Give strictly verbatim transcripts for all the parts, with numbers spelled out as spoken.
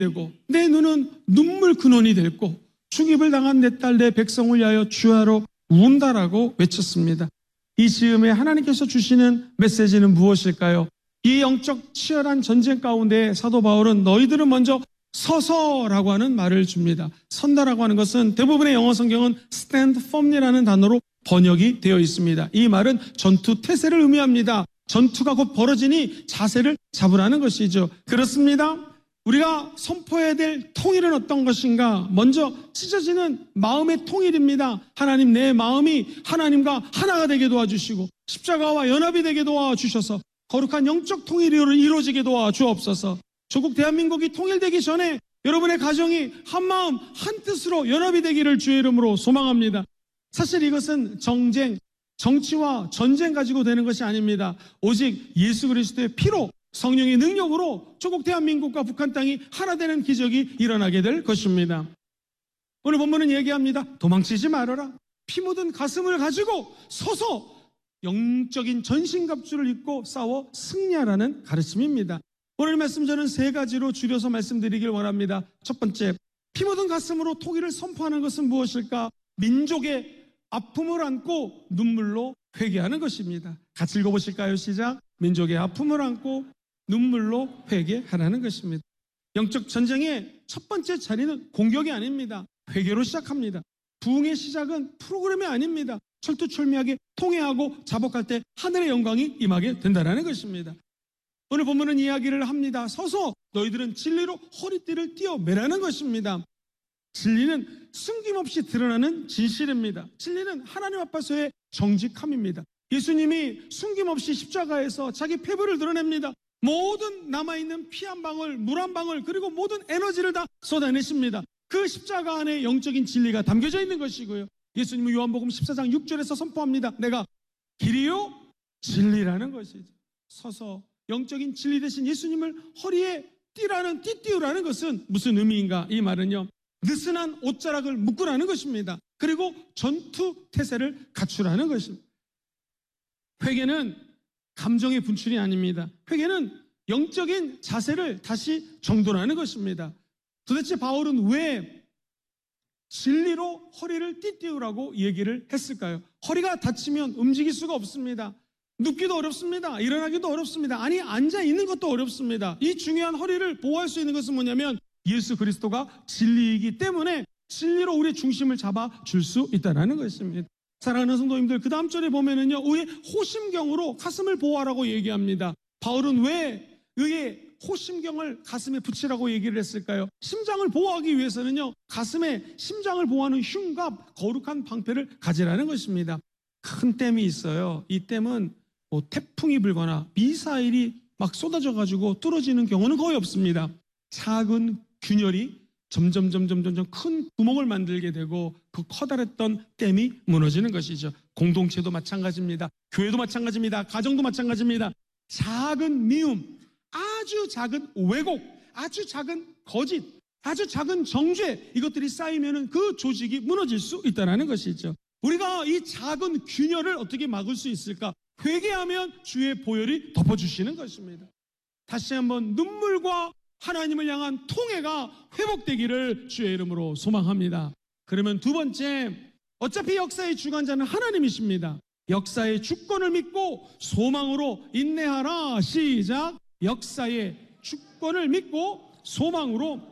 되고 내 눈은 눈물 근원이 됐고 죽임을 당한 내 딸 내 백성을 위하여 주야로 운다라고 외쳤습니다. 이 즈음에 하나님께서 주시는 메시지는 무엇일까요? 이 영적 치열한 전쟁 가운데 사도 바울은 너희들은 먼저 서서라고 하는 말을 줍니다. 선다라고 하는 것은 대부분의 영어 성경은 stand firmly라는 단어로 번역이 되어 있습니다. 이 말은 전투 태세를 의미합니다. 전투가 곧 벌어지니 자세를 잡으라는 것이죠. 그렇습니다. 우리가 선포해야 될 통일은 어떤 것인가? 먼저 찢어지는 마음의 통일입니다. 하나님, 내 마음이 하나님과 하나가 되게 도와주시고 십자가와 연합이 되게 도와주셔서 거룩한 영적 통일이 이루어지게 도와주옵소서. 조국 대한민국이 통일되기 전에 여러분의 가정이 한 마음 한 뜻으로 연합이 되기를 주의 이름으로 소망합니다. 사실 이것은 정쟁, 정치와 전쟁 가지고 되는 것이 아닙니다. 오직 예수 그리스도의 피로 성령의 능력으로 조국 대한민국과 북한 땅이 하나 되는 기적이 일어나게 될 것입니다. 오늘 본문은 얘기합니다. 도망치지 말아라. 피 묻은 가슴을 가지고 서서 영적인 전신갑주를 입고 싸워 승리하라는 가르침입니다. 오늘 말씀 저는 세 가지로 줄여서 말씀드리길 원합니다. 첫 번째, 피 묻은 가슴으로 통일을 선포하는 것은 무엇일까? 민족의 아픔을 안고 눈물로 회개하는 것입니다. 같이 읽어보실까요? 시작. 민족의 아픔을 안고 눈물로 회개하라는 것입니다. 영적 전쟁의 첫 번째 자리는 공격이 아닙니다. 회개로 시작합니다. 부흥의 시작은 프로그램이 아닙니다. 철두철미하게 통회하고 자복할 때 하늘의 영광이 임하게 된다는 것입니다. 오늘 본문은 이야기를 합니다. 서서 너희들은 진리로 허리띠를 띄어 매라는 것입니다. 진리는 숨김없이 드러나는 진실입니다. 진리는 하나님 앞에서의 정직함입니다. 예수님이 숨김없이 십자가에서 자기 폐부를 드러냅니다. 모든 남아있는 피 한 방울, 물 한 방울, 그리고 모든 에너지를 다 쏟아내십니다. 그 십자가 안에 영적인 진리가 담겨져 있는 것이고요. 예수님은 요한복음 십사 장 육 절에서 선포합니다. 내가 길이요 진리라는 것이죠. 서서 영적인 진리 대신 예수님을 허리에 띠라는 띠띠우라는 것은 무슨 의미인가? 이 말은요, 느슨한 옷자락을 묶으라는 것입니다. 그리고 전투 태세를 갖추라는 것입니다. 회개는 감정의 분출이 아닙니다. 회개는 영적인 자세를 다시 정돈하는 것입니다. 도대체 바울은 왜 진리로 허리를 띠띠우라고 얘기를 했을까요? 허리가 다치면 움직일 수가 없습니다. 눕기도 어렵습니다. 일어나기도 어렵습니다. 아니, 앉아있는 것도 어렵습니다. 이 중요한 허리를 보호할 수 있는 것은 뭐냐면 예수 그리스도가 진리이기 때문에 진리로 우리의 중심을 잡아줄 수 있다는 것입니다. 사랑하는 성도님들, 그 다음 절에 보면은요, 의의 호심경으로 가슴을 보호하라고 얘기합니다. 바울은 왜 의의 호심경을 가슴에 붙이라고 얘기를 했을까요? 심장을 보호하기 위해서는요, 가슴에 심장을 보호하는 흉갑, 거룩한 방패를 가지라는 것입니다. 큰 댐이 있어요. 이 댐은 뭐 태풍이 불거나 미사일이 막 쏟아져가지고 뚫어지는 경우는 거의 없습니다. 작은 균열이 점점 점점 점점 큰 구멍을 만들게 되고 그 커다랬던 댐이 무너지는 것이죠. 공동체도 마찬가지입니다. 교회도 마찬가지입니다. 가정도 마찬가지입니다. 작은 미움, 아주 작은 왜곡, 아주 작은 거짓, 아주 작은 정죄, 이것들이 쌓이면은 그 조직이 무너질 수 있다는 것이죠. 우리가 이 작은 균열을 어떻게 막을 수 있을까? 회개하면 주의 보혈이 덮어주시는 것입니다. 다시 한번 눈물과 하나님을 향한 통해가 회복되기를 주의 이름으로 소망합니다. 그러면 두 번째, 어차피 역사의 주관자는 하나님이십니다. 역사의 주권을 믿고 소망으로 인내하라. 시작. 역사의 주권을 믿고 소망으로,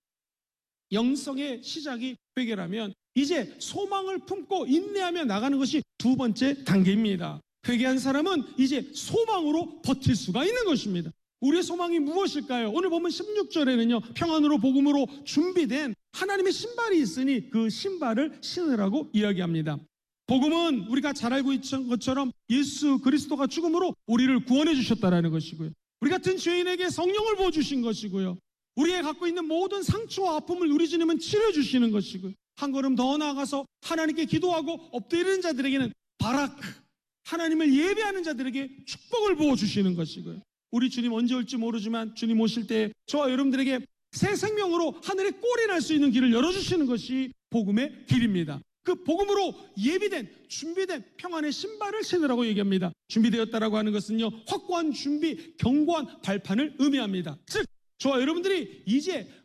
영성의 시작이 회개라면 이제 소망을 품고 인내하며 나가는 것이 두 번째 단계입니다. 회개한 사람은 이제 소망으로 버틸 수가 있는 것입니다. 우리의 소망이 무엇일까요? 오늘 보면 십육 절에는요, 평안으로 복음으로 준비된 하나님의 신발이 있으니 그 신발을 신으라고 이야기합니다. 복음은 우리가 잘 알고 있는 것처럼 예수 그리스도가 죽음으로 우리를 구원해 주셨다는 것이고요, 우리 같은 죄인에게 성령을 부어주신 것이고요, 우리의 갖고 있는 모든 상처와 아픔을 우리 주님은 치료해 주시는 것이고요, 한 걸음 더 나아가서 하나님께 기도하고 엎드리는 자들에게는 바라크, 하나님을 예배하는 자들에게 축복을 부어주시는 것이고요, 우리 주님 언제 올지 모르지만 주님 오실 때 저와 여러분들에게 새 생명으로 하늘에 꼴이 날 수 있는 길을 열어주시는 것이 복음의 길입니다. 그 복음으로 예비된, 준비된 평안의 신발을 신으라고 얘기합니다. 준비되었다라고 하는 것은요, 확고한 준비, 견고한 발판을 의미합니다. 즉 저와 여러분들이 이제